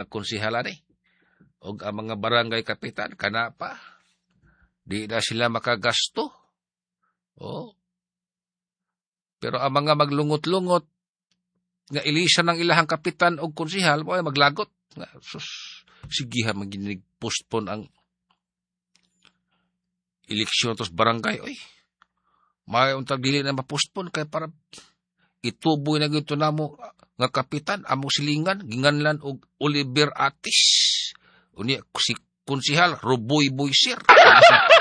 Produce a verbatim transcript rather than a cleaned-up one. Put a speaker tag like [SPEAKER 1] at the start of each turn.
[SPEAKER 1] mga konsihala ni o ang mga barangay kapitan kana pa di na sila makagasto. Oh. Pero ang mga maglungot-lungot nga ilisan ng ilahang kapitan o konsihal mo ay maglagot nga sus sige ha maginig postpone ang eleksyon tos barangay oy. May untag dili na ma-postpone kay para ituboy na gito namo nga kapitan amo silingan ginganlan og Oliver Atis. Unya si konsihal Ruboy Boysir.